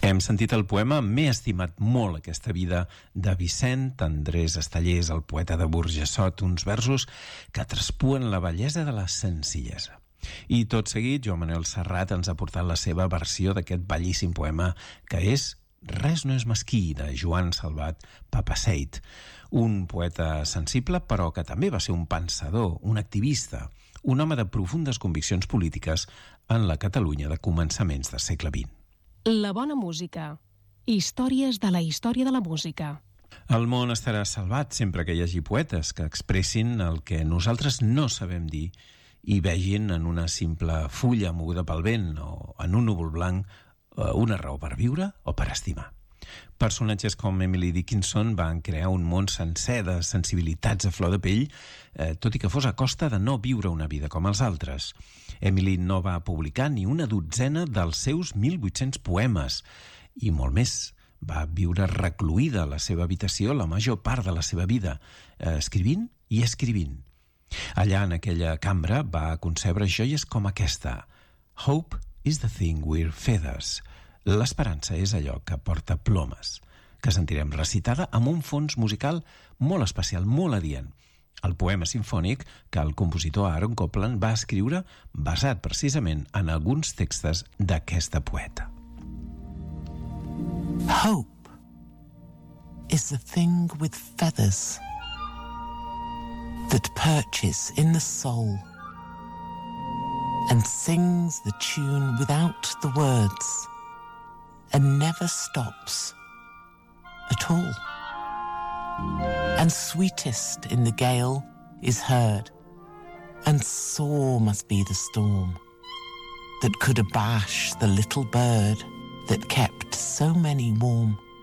Hem sentit el poema M'he estimat molt aquesta vida de Vicent Andrés Estellés, el poeta de Burjassot, uns versos que traspuen la bellesa de la senzillesa. I tot seguit, Joan Manuel Serrat ens ha portat la seva versió d'aquest bellíssim poema que és Res no és mesquí, de Joan Salvat Papasseit, un poeta sensible però que també va ser un pensador, un activista, un home de profundes conviccions polítiques en la Catalunya de començaments del segle XX. La bona música. Històries de la història de la música. El món estarà salvat sempre que hi hagi poetes que expressin el que nosaltres no sabem dir i vegin en una simple fulla moguda pel vent o en un núvol blanc una raó per viure o per estimar. Personatges com Emily Dickinson van crear un món sencer de sensibilitats a flor de pell, tot i que fos a costa de no viure una vida com els altres. Emily no va publicar ni una dotzena dels seus 1.800 poemes, i molt més. Va viure recluïda a la seva habitació la major part de la seva vida, escrivint i escrivint. Allà, en aquella cambra, va concebre joies com aquesta. Hope is the thing with feathers. L'esperança és allò que porta plomes, que sentirem recitada amb un fons musical molt especial, molt adient. El poema simfònic que el compositor Aaron Copland va escriure basat precisament en alguns textos d'aquesta poeta. Hope is the thing with feathers that perches in the soul and sings the tune without the words and never stops at all. And sweetest in the gale is heard, and sore must be the storm that could abash the little bird that kept so many warm.